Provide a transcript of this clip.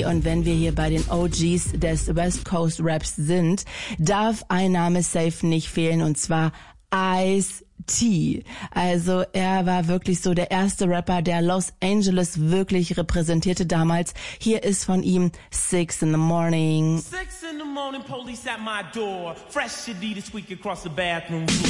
OG und wenn wir hier bei den OGs des West Coast Raps sind, darf ein Name safe nicht fehlen und zwar Ice-T. Also er war wirklich so der erste Rapper, der Los Angeles wirklich repräsentierte damals. Hier ist von ihm 6 in the morning. 6 in the morning, police at my door. Fresh Adidas squeak across the bathroom floor.